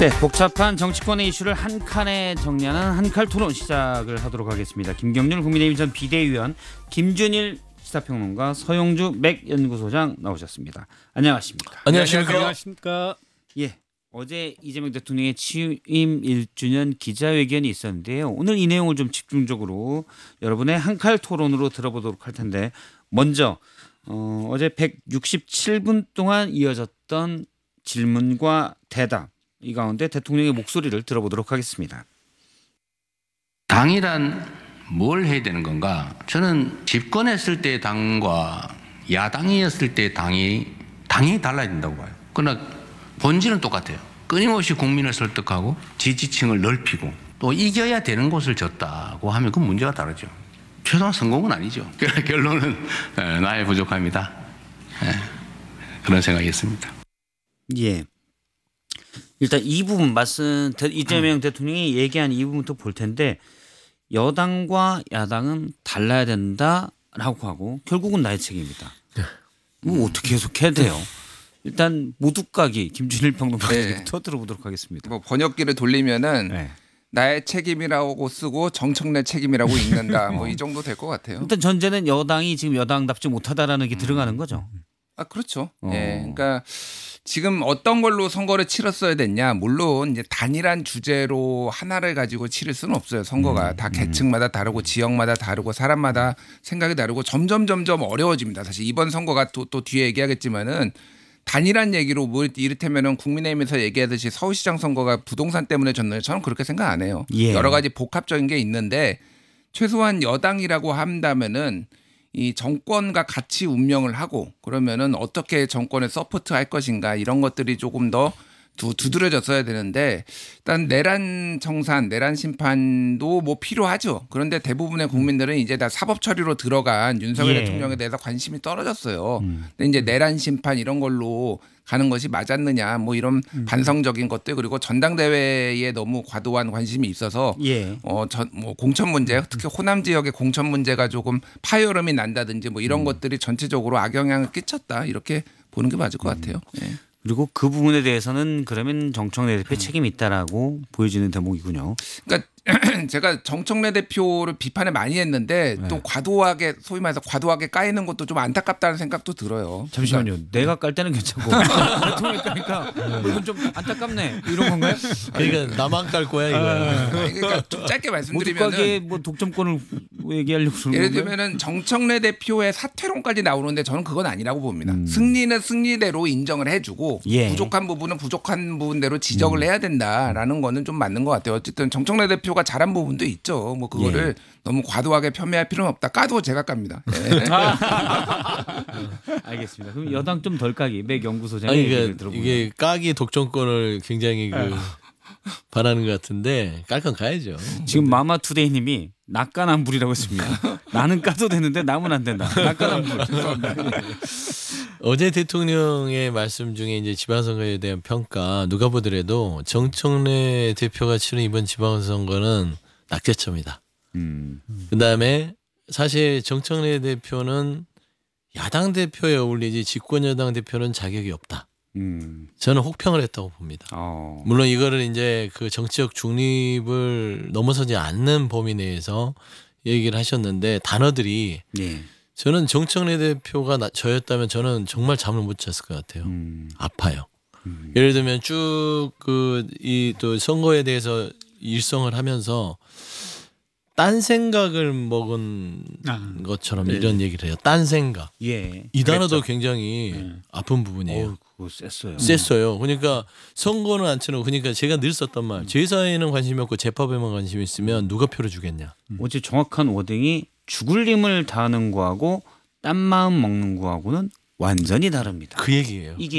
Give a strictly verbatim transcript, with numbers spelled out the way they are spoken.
네, 복잡한 정치권의 이슈를 한 칸에 정리하는 한칼 토론 시작을 하도록 하겠습니다. 김경률 국민의힘 전 비대위원, 김준일 시사평론가, 서영주 맥연구소장 나오셨습니다. 안녕하십니까? 안녕하십니까? 안녕하십니까? 예, 어제 이재명 대통령의 취임 일 주년 기자회견이 있었는데요. 오늘 이 내용을 좀 집중적으로 여러분의 한칼 토론으로 들어보도록 할 텐데, 먼저 어, 어제 백육십칠 분 동안 이어졌던 질문과 대답, 이 가운데 대통령의 목소리를 들어보도록 하겠습니다. 당이란 뭘 해야 되는 건가? 저는 집권했을 때 당과 야당이었을 때 당이 당연히 달라야 된다고 봐요. 그러나 본질은 똑같아요. 끊임없이 국민을 설득하고 지지층을 넓히고 또 이겨야 되는 곳을 졌다고 하면 그 문제가 다르죠. 최소한 성공은 아니죠. 결론은 나의 부족합니다. 그런 생각이었습니다. 예. 일단 이 부분 말씀 이재명 대통령이 얘기한 이 부분부터 볼 텐데, 여당과 야당은 달라야 된다라고 하고 결국은 나의 책임이다. 뭐 어떻게 계속해야 돼요? 일단 모두까기 김준일 평론가부터 네. 들어보도록 하겠습니다. 뭐 번역기를 돌리면은 네. 나의 책임이라고 쓰고 정청래 책임이라고 읽는다. 뭐 이 정도 될 것 같아요. 일단 전제는 여당이 지금 여당답지 못하다라는 게 들어가는 거죠. 아 그렇죠. 어. 예, 그러니까 지금 어떤 걸로 선거를 치렀어야 됐냐. 물론 이제 단일한 주제로 하나를 가지고 치를 수는 없어요. 선거가 음. 다 계층마다 다르고 지역마다 다르고 사람마다 생각이 다르고 점점 점점 어려워집니다. 사실 이번 선거가 또, 또 뒤에 얘기하겠지만은 단일한 얘기로 뭐 이를테면은 국민의힘에서 얘기하듯이 서울시장 선거가 부동산 때문에 졌나요? 저는 그렇게 생각 안 해요. 예. 여러 가지 복합적인 게 있는데 최소한 여당이라고 한다면은 이 정권과 같이 운명을 하고 그러면은 어떻게 정권을 서포트할 것인가 이런 것들이 조금 더 두, 두드러졌어야 되는데, 일단 내란 청산, 내란 심판도 뭐 필요하죠. 그런데 대부분의 국민들은 이제 다 사법 처리로 들어간 윤석열 예. 대통령에 대해서 관심이 떨어졌어요. 음. 근데 이제 내란 심판 이런 걸로 가는 것이 맞았느냐, 뭐 이런 음. 반성적인 것들, 그리고 전당대회에 너무 과도한 관심이 있어서 예. 어, 전, 뭐 공천 문제, 특히 호남 지역의 공천 문제가 조금 파열음이 난다든지 뭐 이런 음. 것들이 전체적으로 악영향을 끼쳤다, 이렇게 보는 게 맞을 것 같아요. 예. 그리고 그 부분에 대해서는 그러면 정청래 대표의 책임이 있다라고 보여지는 대목이군요. 그러니까 제가 정청래 대표를 비판을 많이 했는데 네. 또 과도하게 소위 말해서 과도하게 까이는 것도 좀 안타깝다는 생각도 들어요. 잠시만요. 그러니까 내가 깔 때는 괜찮고 대통령이 까니까 뭐 이건 좀 안타깝네 이런 건가요? 그러니까 나만 깔 거야 이거. 아, 그러니까 좀 짧게 말씀드리면은 모두가게 뭐 독점권을 얘기하려고 그러는 예를 건가요? 들면은 정청래 대표의 사퇴론까지 나오는데 저는 그건 아니라고 봅니다. 음. 승리는 승리대로 인정을 해주고 예. 부족한 부분은 부족한 부분대로 지적을 음. 해야 된다라는 거는 좀 맞는 것 같아요. 어쨌든 정청래 대표가 잘한 부분도 있죠. 뭐 그거를 예. 너무 과도하게 폄훼할 필요는 없다. 까도 제가 깝니다. 예. 알겠습니다. 그럼 여당 좀 덜 까기 맥연구소장의 아니 얘기를 그러니까 들어보면 이게 까기 독점권을 굉장히 그 바라는 것 같은데 깔 건 가야죠. 지금 마마투데이님이 낙관안불이라고 했습니다. 나는 까도 되는데 남은 안 된다. 낙관안불. 어제 대통령의 말씀 중에 이제 지방선거에 대한 평가 누가 보더라도 정청래 대표가 치른 이번 지방선거는 낙제점이다. 음. 그다음에 사실 정청래 대표는 야당 대표에 어울리지 집권 여당 대표는 자격이 없다. 음. 저는 혹평을 했다고 봅니다. 어. 물론 이거를 이제 그 정치적 중립을 넘어서지 않는 범위 내에서 얘기를 하셨는데 단어들이 예. 저는 정청래 대표가 나, 저였다면 저는 정말 잠을 못 잤을 것 같아요. 음. 아파요. 음. 예를 들면 쭉 그 이 또 선거에 대해서 일성을 하면서 딴 생각을 먹은 아. 것처럼 네. 이런 얘기를 해요. 딴 생각. 예. 이 단어도 그랬죠. 굉장히 네. 아픈 부분이에요. 어, 그거 셌어요. 셌어요. 그러니까 선거는 안 치는. 그러니까 제가 늘 썼던 말. 제사에는 관심이 없고 제법에만 관심이 있으면 누가 표를 주겠냐. 어제 정확한 워딩이 죽을 힘을 다하는 거하고 딴 마음 먹는 거하고는 완전히 다릅니다. 그 얘기예요. 이게